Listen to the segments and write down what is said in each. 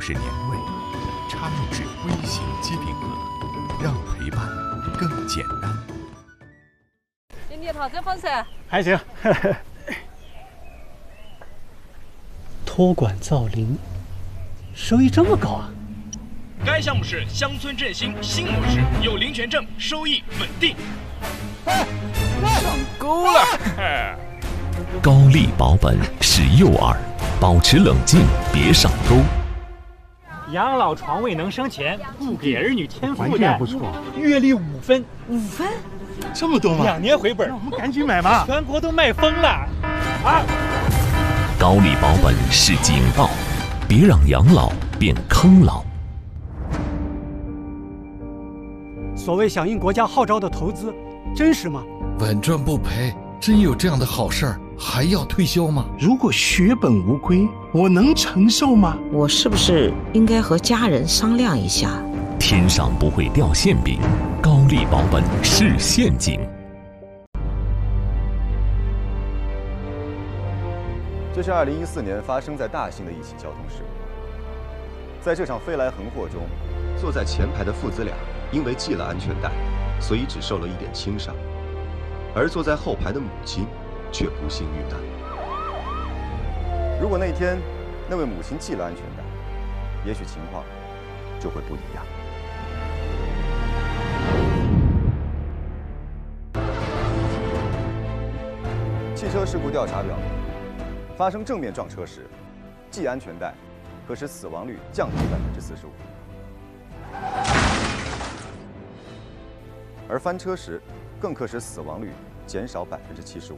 是年味，插入式微型机顶盒，让陪伴更简单。 今年套这方噻， 还行。托管造林，收益这么高啊！ 该项目是乡村振兴新模式，有林权证，收益稳定。 上钩了！ 高利保本是诱饵，保持冷静，别上钩。 养老床位能生钱，不给儿女添负担。 环境也不错， 月利5分 5分， 这么多吗 ？2年回本， 那我们赶紧买嘛！ 全国都卖疯了啊！ 高利保本是警报，别让养老变坑老。 所谓响应国家号召的投资，真实吗？ 稳赚不赔，真有这样的好事儿，还要推销吗？ 如果血本无归，我能承受吗？ 我是不是应该和家人商量一下？ 天上不会掉馅饼，高利保本是陷阱。 这是2014年发生在大兴的一起交通事故。在这场飞来横祸中，坐在前排的父子俩因为系了安全带，所以只受了一点轻伤，而坐在后排的母亲却不幸遇难。如果那天那位母亲系了安全带，也许情况就会不一样。汽车事故调查表明，发生正面撞车时，系安全带可使死亡率降低45%，而翻车时更可使死亡率减少75%。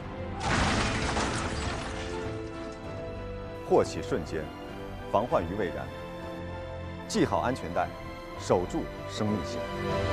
祸起瞬间，防患于未然。系好安全带，守住生命线。